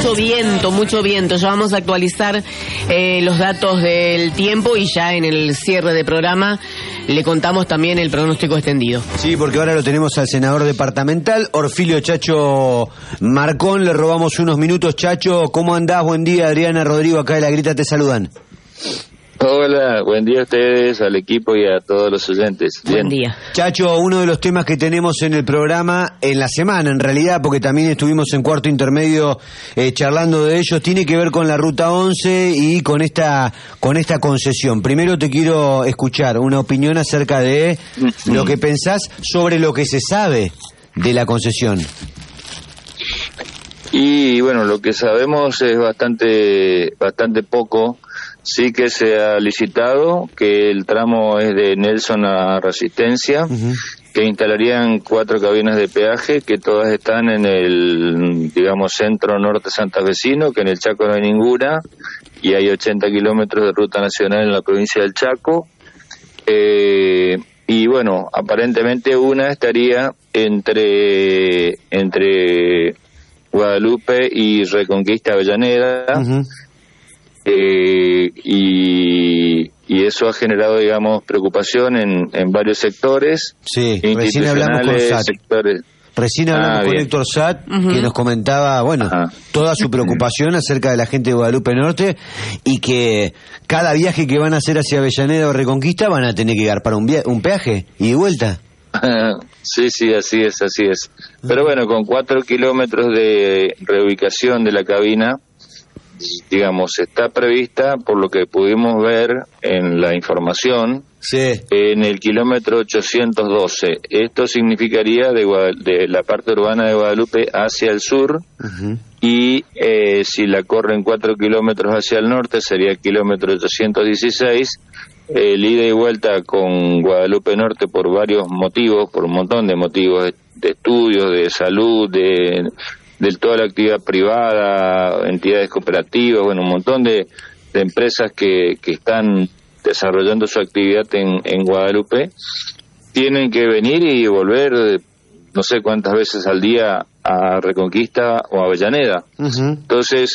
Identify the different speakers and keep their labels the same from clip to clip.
Speaker 1: mucho viento. Ya vamos a actualizar los datos del tiempo y ya en el cierre de programa le contamos también el pronóstico extendido.
Speaker 2: Sí, porque ahora lo tenemos al senador departamental, Orfilio Chacho Marcón. Le robamos unos minutos. Chacho, ¿cómo andás? Buen día. Adriana, Rodrigo, acá de La Grita te saludan.
Speaker 3: Hola, buen día a ustedes, al equipo y a todos los oyentes.
Speaker 1: Buen día.
Speaker 2: Chacho, uno de los temas que tenemos en el programa, en la semana en realidad, porque también estuvimos en Cuarto Intermedio charlando de ellos, tiene que ver con la Ruta 11 y con esta concesión. Primero te quiero escuchar una opinión acerca de lo que pensás sobre lo que se sabe de la concesión.
Speaker 3: Y bueno, lo que sabemos es bastante poco. Sí que se ha licitado, que el tramo es de Nelson a Resistencia, que instalarían 4 cabinas de peaje, que todas están en el, digamos, centro norte santafesino, que en el Chaco no hay ninguna, y hay 80 kilómetros de ruta nacional en la provincia del Chaco. Y bueno, aparentemente una estaría entre Guadalupe y Reconquista Avellaneda. Y eso ha generado, digamos, preocupación en varios sectores.
Speaker 2: Sí, recién hablamos con SAT. Recién hablamos con Héctor Satt, que nos comentaba, toda su preocupación acerca de la gente de Guadalupe Norte y que cada viaje que van a hacer hacia Avellaneda o Reconquista van a tener que garpar un peaje y de vuelta.
Speaker 3: Sí, así es. Pero bueno, con 4 kilómetros de reubicación de la cabina, digamos, está prevista, por lo que pudimos ver en la información, en el kilómetro 812. Esto significaría de la parte urbana de Guadalupe hacia el sur, y si la corren 4 kilómetros hacia el norte sería el kilómetro 816. El ida y vuelta con Guadalupe Norte por varios motivos, por un montón de motivos, de estudios, de salud, de toda la actividad privada, entidades cooperativas, un montón de empresas que están desarrollando su actividad en Guadalupe, tienen que venir y volver no sé cuántas veces al día a Reconquista o a Avellaneda. Entonces,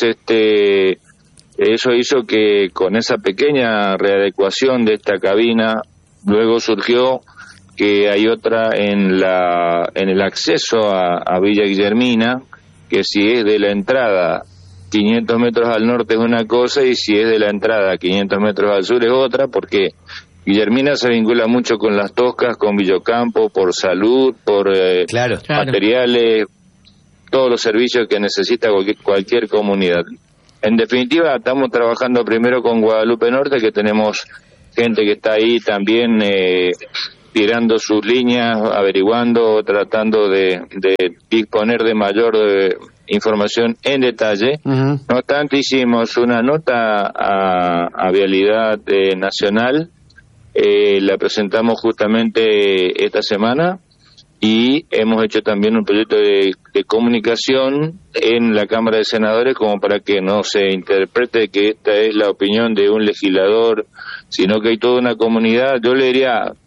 Speaker 3: eso hizo que con esa pequeña readecuación de esta cabina, luego surgió que hay otra en el acceso a Villa Guillermina, que si es de la entrada 500 metros al norte es una cosa y si es de la entrada 500 metros al sur es otra, porque Guillermina se vincula mucho con Las Toscas, con Villocampo, por salud, por materiales, todos los servicios que necesita cualquier comunidad. En definitiva, estamos trabajando primero con Guadalupe Norte, que tenemos gente que está ahí también tirando sus líneas, averiguando, tratando de disponer de mayor información en detalle. No obstante, hicimos una nota a Vialidad Nacional, la presentamos justamente esta semana, y hemos hecho también un proyecto de comunicación en la Cámara de Senadores, como para que no se interprete que esta es la opinión de un legislador, sino que hay toda una comunidad, yo le diría